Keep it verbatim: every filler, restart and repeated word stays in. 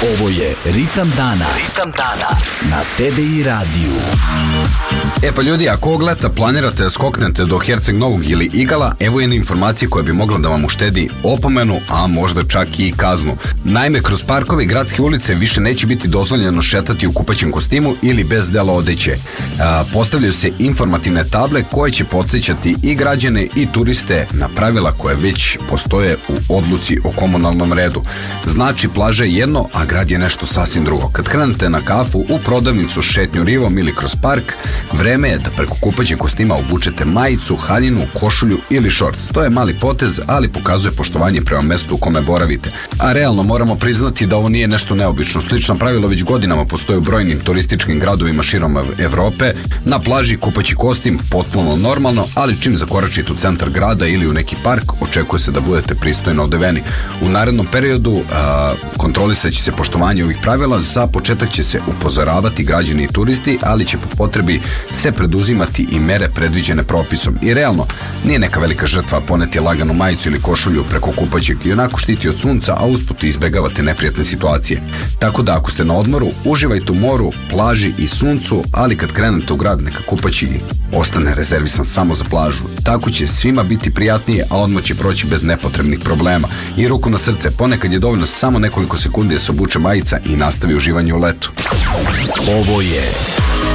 Ovo je Ritam dana. Ritam dana na T D I radiju. E pa ljudi, ako ovog leta planirate da skoknete do Herceg Novog ili Igala, evo jedna informacija koja bi mogla da vam uštedi opomenu, a možda čak i kaznu. Naime, kroz parkove i gradske ulice više neće biti dozvoljeno šetati u kupaćem kostimu ili bez dela odeće. A, postavljaju se informativne table koje će podsjećati i građane i turiste na pravila koje već postoje u odluci o komunalnom redu. Znači, plaža je jedno, a grad je nešto sasvim drugo. Kad krenete na kafu, u prodavnicu, šetnju rivom ili kroz park, vreme je da preko kupaćeg kostima obučete majicu, haljinu, košulju ili šorc. To je mali potez, ali pokazuje poštovanje prema mestu u kome boravite. A realno moramo priznati da ovo nije nešto neobično. Slično pravilo već godinama postoje u brojnim turističkim gradovima širom Evrope. Na plaži kupaći kostim potpuno normalno, ali čim zakoračite u centar grada ili u neki park, očekuje se da budete pristojno odeveni. U narednom periodu a, kontrolisat će se poštovanje ovih pravila. Za početak će se upozoravati građani i turisti, ali će po potrebi se preduzimati i mere predviđene propisom. I realno, nije neka velika žrtva poneti laganu majicu ili košulju preko kupaćeg, i onako štiti od sunca, a usput izbegavate neprijatne situacije. Tako da ako ste na odmoru, uživajte u moru, plaži i suncu, ali kad krenete u grad, neka kupaći ostane rezervisan samo za plažu. Tako će svima biti prijatnije, a odmor će proći bez nepotrebnih problema. I ruku na srce, ponekad je dovoljno samo nekoliko sekundi da se obuče majica i nastavi uživanje u letu. Ovo je